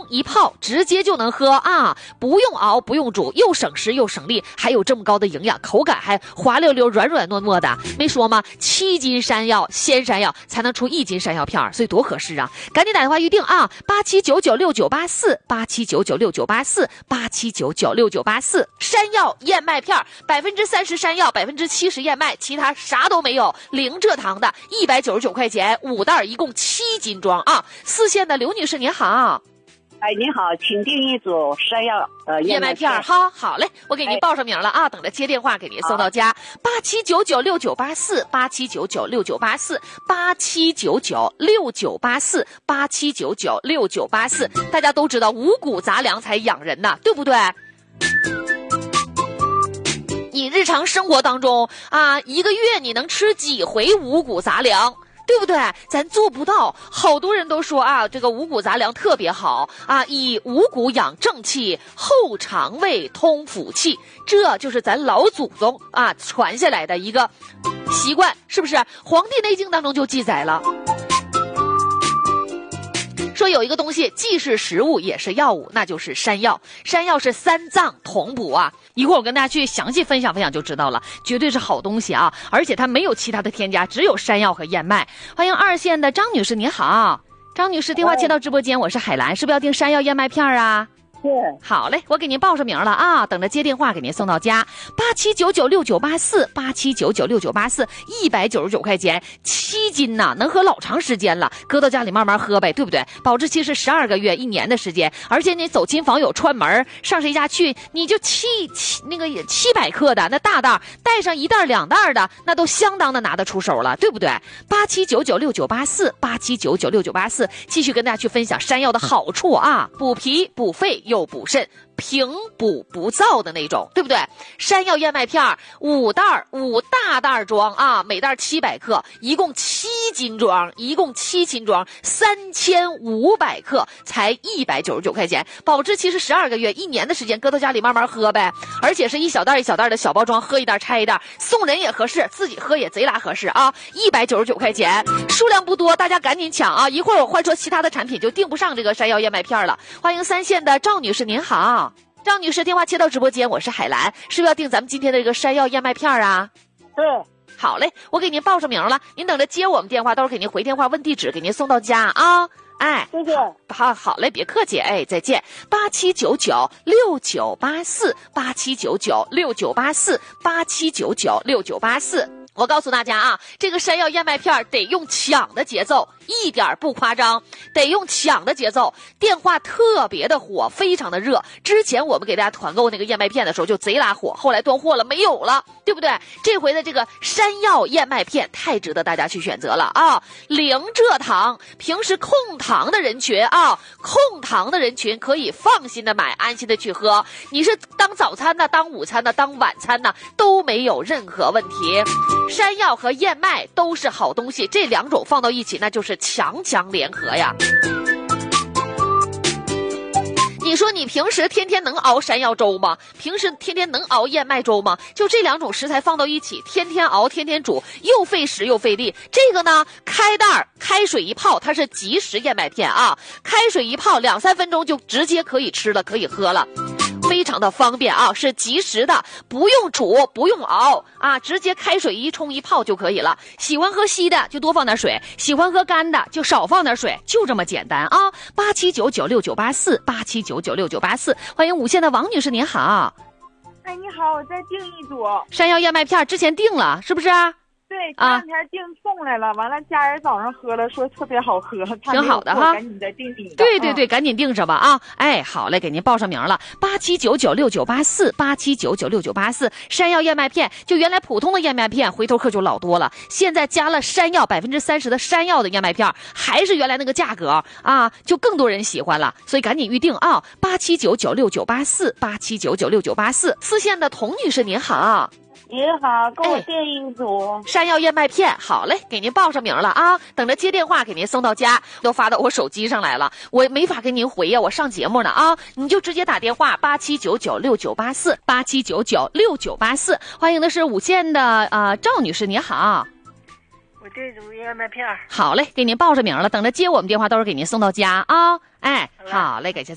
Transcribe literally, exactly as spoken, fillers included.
一泡直接就能喝啊，不用熬不用煮，又省时又省力，还有这么高的营养，口感还滑溜溜软软糯糯的。没说吗？七斤山药鲜山药才能出一斤山药片，所以多合适啊！赶紧打电话预定啊，八七九九六九八四八七九九六九八四八七九九六九八四。山药燕麦片百分之三十山药，百分之七十燕麦，其他啥都没有，零蔗糖的，一百九十九块钱五袋，一共七斤装啊！四线的刘女士您好。 哎，您好，请订一组山药呃燕麦片，好，好嘞，我给您报上名了啊，等着接电话给您送到家。八七九九六九八四，八七九九六九八四，八七九九六九八四，八七九九六九八四。大家都知道五谷杂粮才养人呐，对不对？你日常生活当中啊，一个月你能吃几回五谷杂粮？对不对？咱做不到。好多人都说啊，这个五谷杂粮特别好啊，以五谷养正气，后肠胃通腑气，这就是咱老祖宗啊传下来的一个习惯，是不是？《黄帝内经》当中就记载了，说有一个东西既是食物也是药物，那就是山药。山药是三脏同补啊，一会儿我跟大家去详细分享分享就知道了，绝对是好东西啊！而且它没有其他的添加，只有山药和燕麦。欢迎二线的张女士，您好，张女士电话接到直播间，我是海兰，是不是要订山药燕麦片啊？ 是， 好嘞，我给您报上名了啊，等着接电话给您送到家。八七九九六九八四，八七九九六九八四，一百九十九块钱，七斤呐、啊，能喝老长时间了，搁到家里慢慢喝呗，对不对？保质期是十二个月，一年的时间，而且你走亲访友串门，上谁家去，你就七七那个七百克的那大袋，带上一袋两袋的，那都相当的拿得出手了，对不对？八七九九六九八四，八七九九六九八四，继续跟大家去分享山药的好处啊，补脾补肺又补肾，平补不燥的那种，对不对？山药燕麦片五袋五大袋装啊，每袋七百克，一共七斤装，一共七斤装，三千五百克，才一百九十九块钱，保质期是十二个月，一年的时间，搁到家里慢慢喝呗。而且是一小袋一小袋的小包装，喝一袋拆一袋，送人也合适，自己喝也贼拉合适啊！一百九十九块钱，数量不多，大家赶紧抢啊！一会儿我换说其他的产品就订不上这个山药燕麦片了。欢迎三线的赵女士，您好。赵女士电话接到直播间，我是海兰，是不是要订咱们今天的这个山药燕麦片啊？ 对， 好嘞，我给您报上名了，您等着接我们电话，到时候给您回电话问地址，给您送到家啊。哎， 谢谢。 好，好嘞，别客气，哎，再见。八七九九六九八四，八七九九六九八四，八七九九六九八四。我告诉大家啊，这个山药燕麦片得用抢的节奏，一点不夸张，得用抢的节奏。电话特别的火，非常的热。之前我们给大家团购那个燕麦片的时候就贼拉火，后来断货了，没有了，对不对？这回的这个山药燕麦片太值得大家去选择了啊！零蔗糖，平时控糖的人群啊，控糖的人群可以放心的买，安心的去喝。你是当早餐呢，当午餐呢，当晚餐呢，都没有任何问题。山药和燕麦都是好东西，这两种放到一起那就是强强联合呀。你说你平时天天能熬山药粥吗？平时天天能熬燕麦粥吗？就这两种食材放到一起，天天熬天天煮，又费时又费力。这个呢，开袋开水一泡，它是即食燕麦片啊，开水一泡两三分钟就直接可以吃了，可以喝了。非常的方便啊，是即食的，不用煮不用熬啊，直接开水一冲一泡就可以了。喜欢喝稀的就多放点水，喜欢喝干的就少放点水，就这么简单啊。八七九九六九八四，八七九九六九八四，欢迎五线的王女士，您好。 哎，你好，我再订一组山药燕麦片，之前订了是不是？ 对，前两天订送来了，完了家人早上喝了，说特别好喝， 挺好的哈， 赶紧再订一个。 对对对，赶紧订上吧啊！哎，好嘞，给您报上名了，八七九九六九八四，八七九九六九八四，山药燕麦片，就原来普通的燕麦片，回头客就老多了，现在加了山药百分之三十的山药的燕麦片，还是原来那个价格啊，就更多人喜欢了，所以赶紧预定啊！八七九九六九八四，八七九九六九八四，四线的童女士您好。 您好，给我订一组、 哎、山药燕麦片，好嘞，给您报上名了啊，等着接电话给您送到家，都发到我手机上来了，我没法跟您回呀，我上节目呢啊，你就直接打电话八七九九六九八四，八七九九六九八四，欢迎的是五线的呃赵女士，你好。 我这组燕麦片， 好嘞，给您报上名了，等着接我们电话，到时候给您送到家啊，哎，好嘞，感谢。